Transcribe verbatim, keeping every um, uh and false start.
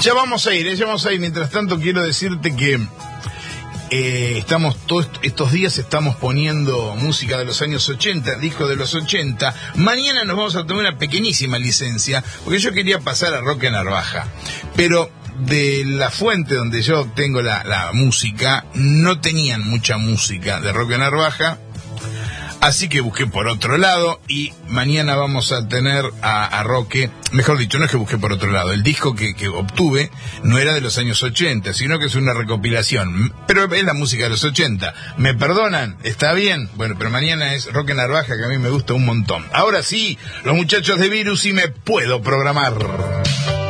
Ya vamos a ir, ¿eh? ya vamos a ir. Mientras tanto, quiero decirte que eh, estamos todos estos días estamos poniendo música de los años ochenta, discos de los ochenta. Mañana nos vamos a tomar una pequeñísima licencia, porque yo quería pasar a Roque Narvaja, pero de la fuente donde yo obtengo la, la música, no tenían mucha música de Roque Narvaja. Así que busqué por otro lado y mañana vamos a tener a, a Roque, mejor dicho, no es que busqué por otro lado, el disco que, que obtuve no era de los años ochenta, sino que es una recopilación, pero es la música de los ochenta. ¿Me perdonan? ¿Está bien? Bueno, pero mañana es Roque Narvaja, que a mí me gusta un montón. Ahora sí, los muchachos de Virus, y me puedo programar.